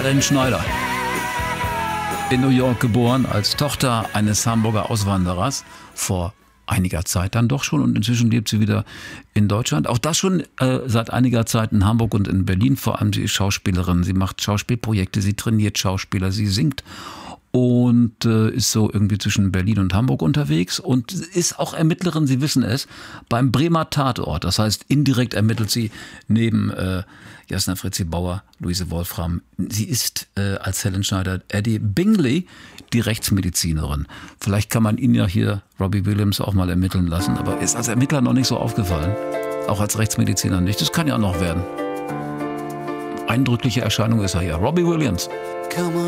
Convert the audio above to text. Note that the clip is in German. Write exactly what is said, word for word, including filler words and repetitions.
Helen Schneider. In New York geboren, als Tochter eines Hamburger Auswanderers, vor einiger Zeit dann doch schon, und inzwischen lebt sie wieder in Deutschland. Auch das schon äh, seit einiger Zeit in Hamburg und in Berlin. Vor allem, sie ist Schauspielerin, sie macht Schauspielprojekte, sie trainiert Schauspieler, sie singt und äh, ist so irgendwie zwischen Berlin und Hamburg unterwegs und ist auch Ermittlerin, Sie wissen es, beim Bremer Tatort. Das heißt, indirekt ermittelt sie neben äh, Jasna Fritzi Bauer, Luise Wolfram. Sie ist äh, als Helen Schneider Eddie Bingley die Rechtsmedizinerin. Vielleicht kann man ihn ja hier, Robbie Williams, auch mal ermitteln lassen, aber ist als Ermittler noch nicht so aufgefallen. Auch als Rechtsmediziner nicht. Das kann ja noch werden. Eindrückliche Erscheinung ist er hier. Robbie Williams.